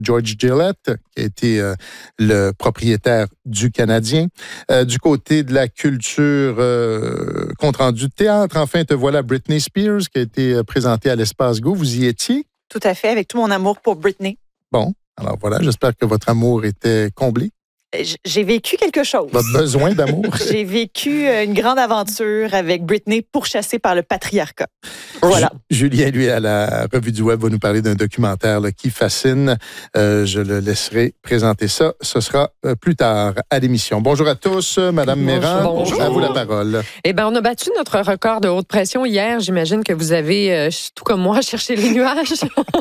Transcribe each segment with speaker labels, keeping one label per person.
Speaker 1: George Gillette, qui a été le propriétaire du Canadien. Du côté de la culture, compte rendu de théâtre, enfin, te voilà Britney Spears, qui a été présentée à l'Espace Go. Vous y étiez?
Speaker 2: Tout à fait, avec tout mon amour pour Britney.
Speaker 1: Bon, alors voilà, j'espère que votre amour était comblé.
Speaker 2: J'ai vécu quelque chose.
Speaker 1: Votre besoin d'amour?
Speaker 2: J'ai vécu une grande aventure avec Britney pourchassée par le patriarcat. Voilà.
Speaker 1: Julien, lui, à la Revue du Web, va nous parler d'un documentaire là, qui fascine. Je le laisserai présenter ça. Ce sera plus tard à l'émission. Bonjour à tous. Madame Méran,
Speaker 3: bonjour.
Speaker 1: À vous la parole.
Speaker 3: Eh bien, on a battu notre record de haute pression hier. J'imagine que vous avez, tout comme moi, cherché les nuages.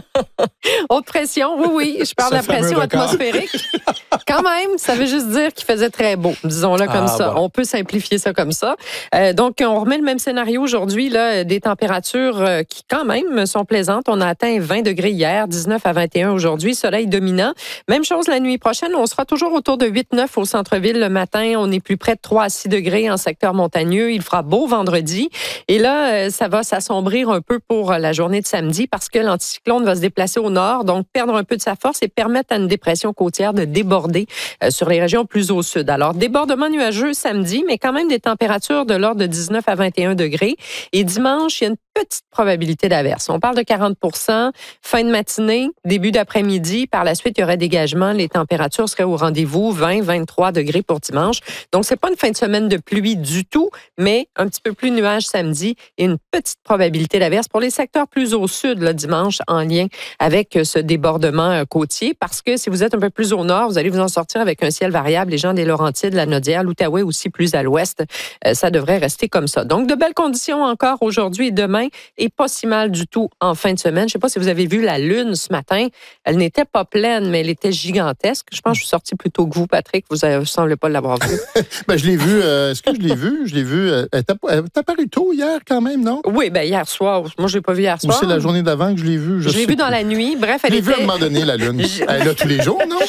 Speaker 3: Haute pression, oui. Je parle de la pression atmosphérique. Quand même, ça veut juste dire qu'il faisait très beau, disons-le comme ça. Bon. On peut simplifier ça comme ça. Donc, on remet le même scénario aujourd'hui, là, des températures qui, quand même, sont plaisantes. On a atteint 20 degrés hier, 19 à 21 aujourd'hui, soleil dominant. Même chose la nuit prochaine, on sera toujours autour de 8-9 au centre-ville le matin. On est plus près de 3 à 6 degrés en secteur montagneux. Il fera beau vendredi. Et là, ça va s'assombrir un peu pour la journée de samedi parce que l'anticyclone va se déplacer au nord, donc perdre un peu de sa force et permettre à une dépression côtière de déborder sur les régions plus au sud. Alors, débordement nuageux samedi, mais quand même des températures de l'ordre de 19 à 21 degrés. Et dimanche, il y a une petite probabilité d'averse. On parle de 40 % fin de matinée, début d'après-midi. Par la suite, il y aurait dégagement. Les températures seraient au rendez-vous, 20-23 degrés pour dimanche. Donc, c'est pas une fin de semaine de pluie du tout, mais un petit peu plus nuage samedi et une petite probabilité d'averse pour les secteurs plus au sud, le dimanche, en lien avec ce débordement côtier. Parce que si vous êtes un peu plus au nord, vous allez vous en sortir avec un ciel variable. Les gens des Laurentides, la Naudière, l'Outaouais aussi plus à l'ouest, ça devrait rester comme ça. Donc, de belles conditions encore aujourd'hui et demain et pas si mal du tout en fin de semaine. Je ne sais pas si vous avez vu la lune ce matin. Elle n'était pas pleine, mais elle était gigantesque. Je pense que je suis sortie plus tôt que vous, Patrick. Vous ne semblez pas l'avoir vue.
Speaker 1: Ben, je l'ai vue. Est-ce que je l'ai vue? Je l'ai vue. Elle est apparue tôt hier quand même, non?
Speaker 3: Oui, bien hier soir. Moi, je ne l'ai pas vue hier soir.
Speaker 1: Ou c'est la journée d'avant que je l'ai vue?
Speaker 3: Je l'ai vue dans la nuit. Bref, elle
Speaker 1: était...
Speaker 3: Je l'ai
Speaker 1: vue à un moment donné, la lune. Elle est là tous les jours, non?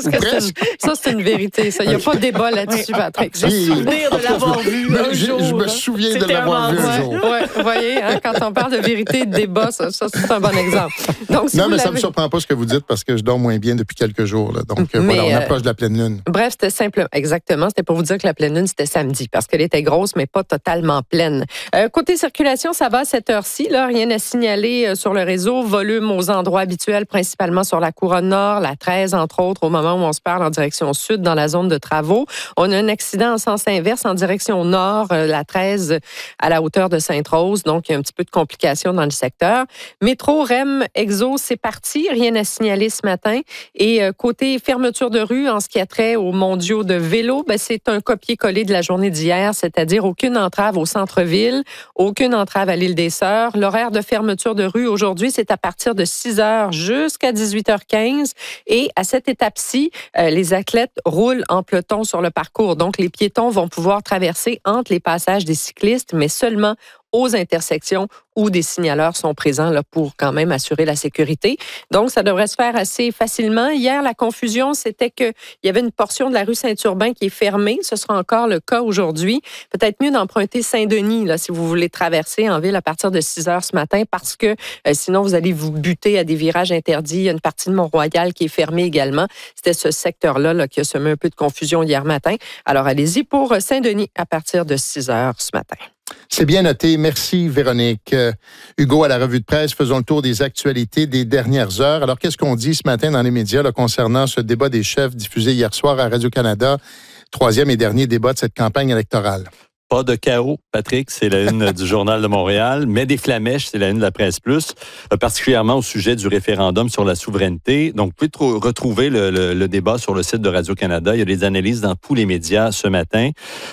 Speaker 3: Ça, c'est une vérité. Il n'y a pas de débat là-dessus, Patrick.
Speaker 2: J'ai souvenir de l'avoir vue un jour.
Speaker 1: Je me souviens de l'avoir vue un jour.
Speaker 3: Oui, vous voyez, hein, quand on parle de vérité et de débat, ça c'est un bon exemple. Donc, si
Speaker 1: non, mais ça ne me surprend pas ce que vous dites parce que je dors moins bien depuis quelques jours. Là. Donc, voilà, on approche de la pleine lune.
Speaker 3: Bref, c'était simple. Exactement. C'était pour vous dire que la pleine lune, c'était samedi parce qu'elle était grosse, mais pas totalement pleine. Côté circulation, ça va à cette heure-ci. Là, rien à signaler sur le réseau. Volume aux endroits habituels, principalement sur la couronne nord, la 13, entre autres, au moment où on se parle en direction sud, dans la zone de travaux. On a un accident en sens inverse en direction nord, la 13, à la hauteur de Sainte-Rose. Donc, il y a un petit peu de complications dans le secteur. Métro, REM, Exo, c'est parti. Rien à signaler ce matin. Et côté fermeture de rue, en ce qui a trait aux mondiaux de vélo, ben, c'est un copier-coller de la journée d'hier, c'est-à-dire aucune entrave au centre-ville, aucune entrave à l'île des Sœurs. L'horaire de fermeture de rue aujourd'hui, c'est à partir de 6 h jusqu'à 18h15. Et à cette étape-ci, les athlètes roulent en peloton sur le parcours. Donc, les piétons vont pouvoir traverser entre les passages des cyclistes, mais seulement aux intersections où des signaleurs sont présents là, pour quand même assurer la sécurité. Donc, ça devrait se faire assez facilement. Hier, la confusion, c'était qu'il y avait une portion de la rue Saint-Urbain qui est fermée. Ce sera encore le cas aujourd'hui. Peut-être mieux d'emprunter Saint-Denis là, si vous voulez traverser en ville à partir de 6 h ce matin parce que sinon, vous allez vous buter à des virages interdits. Il y a une partie de Mont-Royal qui est fermée également. C'était ce secteur-là là, qui a semé un peu de confusion hier matin. Alors, allez-y pour Saint-Denis à partir de 6 h ce matin.
Speaker 1: C'est bien noté. Merci, Véronique. Hugo, à la revue de presse, faisons le tour des actualités des dernières heures. Alors, qu'est-ce qu'on dit ce matin dans les médias là, concernant ce débat des chefs diffusé hier soir à Radio-Canada, troisième et dernier débat de cette campagne électorale?
Speaker 4: Pas de chaos, Patrick, c'est la une du Journal de Montréal, mais des flamèches, c'est la une de la Presse Plus, particulièrement au sujet du référendum sur la souveraineté. Donc, vous pouvez retrouver le débat sur le site de Radio-Canada. Il y a des analyses dans tous les médias ce matin.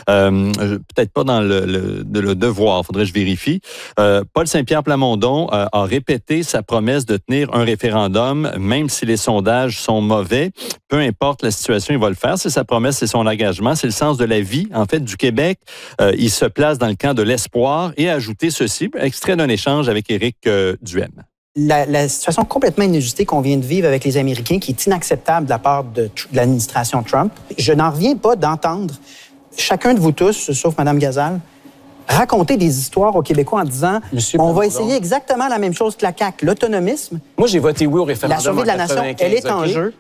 Speaker 4: Peut-être pas dans le Devoir, faudrait que je vérifie. Paul Saint-Pierre Plamondon a répété sa promesse de tenir un référendum, même si les sondages sont mauvais. Peu importe la situation, il va le faire. C'est sa promesse, c'est son engagement, c'est le sens de la vie, en fait, du Québec. Il se place dans le camp de l'espoir et a ajouté ceci, extrait d'un échange avec Éric Duhem.
Speaker 5: La situation complètement inusitée qu'on vient de vivre avec les Américains, qui est inacceptable de la part de l'administration Trump, je n'en reviens pas d'entendre chacun de vous tous, sauf Mme Gazal, raconter des histoires aux Québécois en disant
Speaker 6: Monsieur
Speaker 5: on va
Speaker 6: Plamondon.
Speaker 5: essayer exactement la même chose que la CAQ, l'autonomisme.
Speaker 6: Moi, j'ai voté oui au référendum
Speaker 5: La survie de la nation, elle est en jeu.